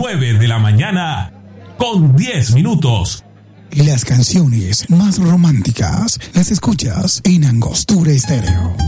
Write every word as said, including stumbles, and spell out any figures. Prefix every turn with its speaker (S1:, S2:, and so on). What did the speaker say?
S1: nueve de la mañana con diez minutos.
S2: Las canciones más románticas las escuchas en Angostura Estéreo.